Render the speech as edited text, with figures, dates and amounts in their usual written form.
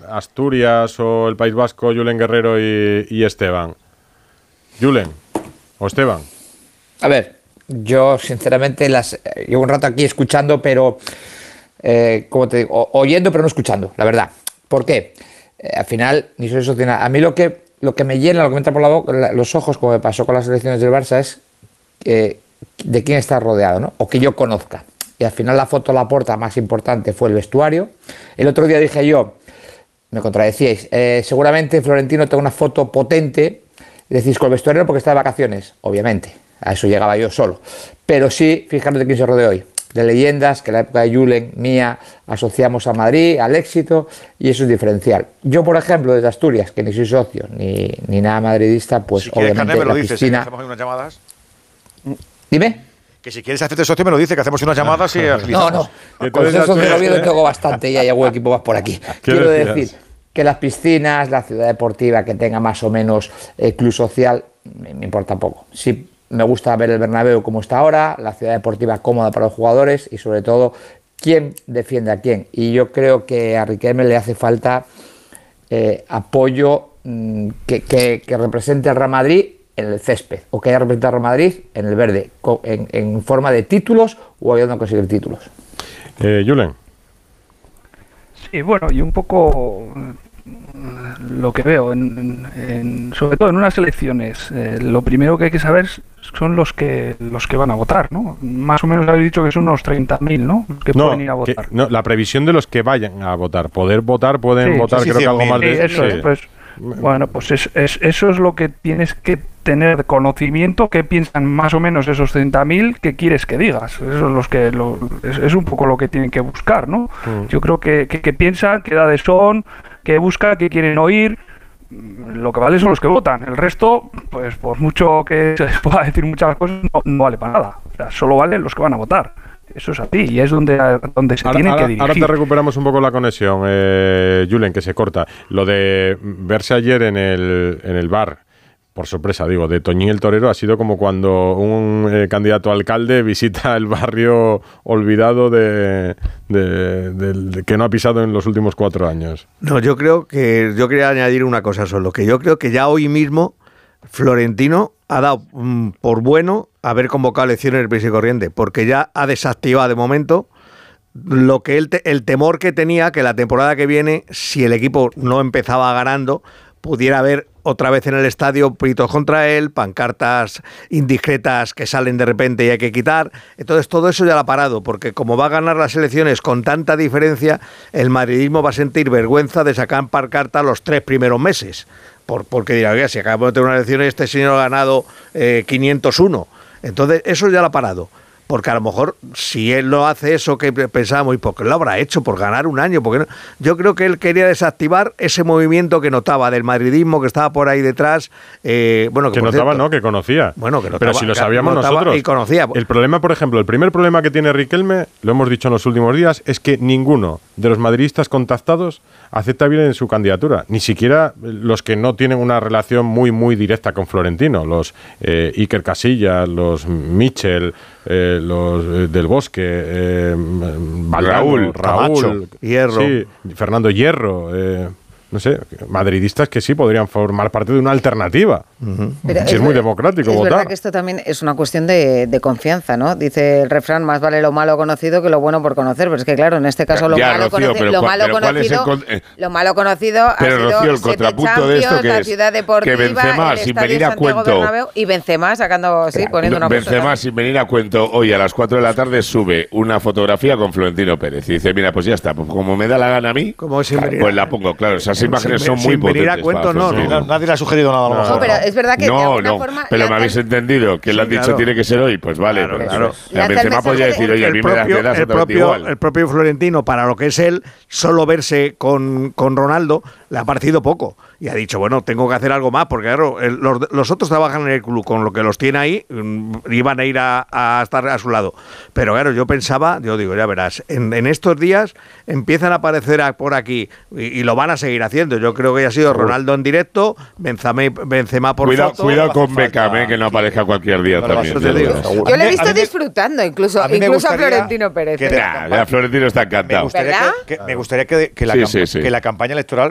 Asturias o el País Vasco, Julen Guerrero y Esteban. Julen o Esteban. A ver, yo sinceramente llevo un rato aquí escuchando, pero como te digo, oyendo pero no escuchando, la verdad. ¿Por qué? Al final, ni soy sociólogo. A mí lo que me llena, lo que me entra por la boca, los ojos, como me pasó con las elecciones del Barça, es de quién está rodeado, ¿no? O que yo conozca. Y al final la foto Laporta más importante fue el vestuario. El otro día dije yo, me contradecíais, seguramente Florentino tenga una foto potente, decís con el vestuario porque está de vacaciones, obviamente, a eso llegaba yo solo. Pero sí, fijaros de quién se rodea hoy, de leyendas que en la época de Julen, mía, asociamos a Madrid, al éxito, y eso es diferencial. Yo, por ejemplo, desde Asturias, que ni soy socio, ni nada madridista, pues si obviamente Carné, me lo la dices, piscina... hacemos unas llamadas. Dime. Que si quieres hacerte socio me lo dice, que hacemos unas llamadas y agilizamos. No, con eso me lo olvido, tengo bastante y hay algún equipo más por aquí. Quiero decir que las piscinas, la ciudad deportiva que tenga más o menos club social, me importa poco. Sí me gusta ver el Bernabéu como está ahora, la ciudad deportiva cómoda para los jugadores y sobre todo quién defiende a quién. Y yo creo que a Riquelme le hace falta apoyo que represente al Real Madrid en el césped, o que haya representado a Real Madrid en el verde, en forma de títulos o ayudando a conseguir títulos. Julen. Sí, bueno, y un poco lo que veo, sobre todo en unas elecciones, lo primero que hay que saber son los que van a votar, ¿no? Más o menos habéis dicho que son unos 30.000, ¿no? Los que pueden ir a votar. La previsión de los que vayan a votar. Pueden votar, creo que algo más de... Sí, eso es, pues... Bueno, pues eso es lo que tienes que tener de conocimiento, qué piensan más o menos esos 30.000, qué quieres que digas. Eso es un poco lo que tienen que buscar, ¿no? Yo creo que piensan, qué edades son, qué buscan, qué quieren oír. Lo que vale son los que votan. El resto, pues por mucho que se les pueda decir muchas cosas, no vale para nada. O sea, solo valen los que van a votar. Eso es así, y es donde se tienen que dirigir. Ahora te recuperamos un poco la conexión, Julen, que se corta. Lo de verse ayer en el bar, por sorpresa digo, de Toñín el Torero, ha sido como cuando un candidato a alcalde visita el barrio olvidado de que no ha pisado en los últimos 4 años. No, yo quería añadir una cosa solo, que yo creo que ya hoy mismo Florentino ha dado por bueno haber convocado elecciones en el Prisa y Corriente, porque ya ha desactivado de momento lo que el temor que tenía, que la temporada que viene, si el equipo no empezaba ganando, pudiera haber otra vez en el estadio gritos contra él, pancartas indiscretas que salen de repente y hay que quitar. Entonces todo eso ya lo ha parado, porque como va a ganar las elecciones con tanta diferencia, el madridismo va a sentir vergüenza de sacar pancarta los 3 primeros meses. Porque dirá, oiga, si acabamos de tener una elección, este señor ha ganado 501. Entonces, eso ya lo ha parado. Porque a lo mejor, si él no hace eso que pensábamos, ¿y por qué lo habrá hecho? ¿Por ganar un año? Porque no? Yo creo que él quería desactivar ese movimiento que notaba del madridismo, que estaba por ahí detrás. Que notaba, cierto, no, que conocía. Bueno, que notaba. Pero si lo sabíamos nosotros. Y conocía. El problema, por ejemplo, el primer problema que tiene Riquelme, lo hemos dicho en los últimos días, es que ninguno de los madridistas contactados acepta bien en su candidatura. Ni siquiera los que no tienen una relación muy, muy directa con Florentino. Los Iker Casillas, los Michel, los del Bosque, Raúl, Camacho, Hierro. Sí, Fernando Hierro, no sé, madridistas que sí podrían formar parte de una alternativa. Si es muy democrático votar. Es verdad que esto también es una cuestión de confianza, ¿no? Dice el refrán, más vale lo malo conocido que lo bueno por conocer, pero es que claro, en este caso lo malo conocido ha pero, sido Rocío, el contrapunto de esto, la ciudad deportiva, que Benzema, sin venir a cuento, Bernabéu, y Benzema sacando, sí, poniendo una Benzema, sin venir a cuento, hoy a las 4 de la tarde sube una fotografía con Florentino Pérez y dice, mira, pues ya está, pues como me da la gana a mí, pues la pongo, claro, esas imágenes son muy potentes. Venir a cuento, nadie le ha sugerido nada a lo mejor. No, pero es verdad que de alguna forma... Pero me habéis entendido, que le han dicho tiene que ser hoy, pues vale. Claro. Benzema podría decir, oye, a mí me da exactamente igual. El propio Florentino, para lo que es él, solo verse con Ronaldo, le ha parecido poco. Y ha dicho, bueno, tengo que hacer algo más, porque claro, los otros trabajan en el club, con lo que los tiene ahí, iban a ir a estar a su lado. Pero claro, yo digo, ya verás, en estos días empiezan a aparecer por aquí, y lo van a seguir haciendo. Yo creo que ya ha sido Ronaldo en directo, Benzema por foto. Cuidado con Beckham, que no aparezca cualquier día también. Yo le he visto disfrutando, incluso a Florentino Pérez. Ya Florentino está encantado. Me gustaría que la campaña electoral